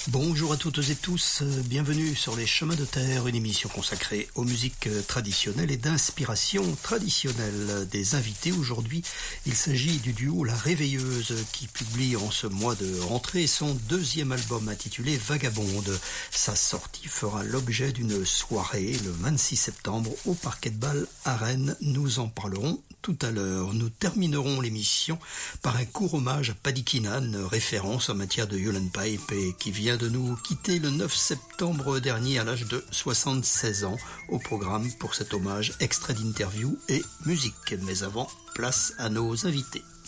Bonjour à toutes et tous, bienvenue sur les Chemins de Terre, une émission consacrée aux musiques traditionnelles et d'inspiration traditionnelle. Des invités aujourd'hui, il s'agit du duo La Réveilleuse qui publie en ce mois de rentrée son deuxième album intitulé Vagabonde. Sa sortie fera l'objet d'une soirée le 26 septembre au Parquet de Bâle à Rennes. Nous en parlerons tout à l'heure. Nous terminerons l'émission par un court hommage à Paddy Keenan, référence en matière de Yulen Pipe et qui vient de nous quitter le 9 septembre dernier à l'âge de 76 ans. Au programme pour cet hommage, extrait d'interview et musique. Mais avant, place à nos invités.